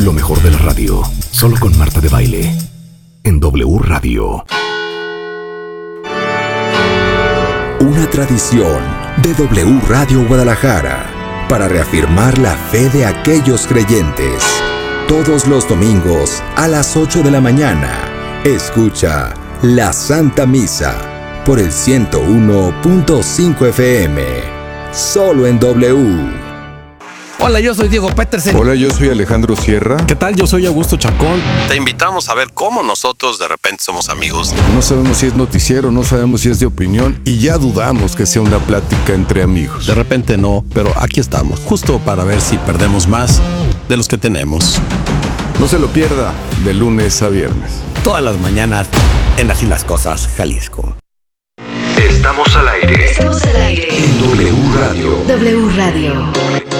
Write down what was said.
Lo mejor de la radio, solo con Marta de Baile, en W Radio. Una tradición de W Radio Guadalajara para reafirmar la fe de aquellos creyentes. Todos los domingos a las 8 de la mañana, escucha la Santa Misa por el 101.5 FM, solo en W. Hola, yo soy Diego Petersen. Hola, yo soy Alejandro Sierra. ¿Qué tal? Yo soy Augusto Chacón. Te invitamos a ver cómo nosotros de repente somos amigos. No sabemos si es noticiero, no sabemos si es de opinión y ya dudamos que sea una plática entre amigos. De repente no, pero aquí estamos, justo para ver si perdemos más de los que tenemos. No se lo pierda, de lunes a viernes. Todas las mañanas en Así las Cosas, Jalisco. Estamos al aire. Estamos al aire. En W Radio. W Radio.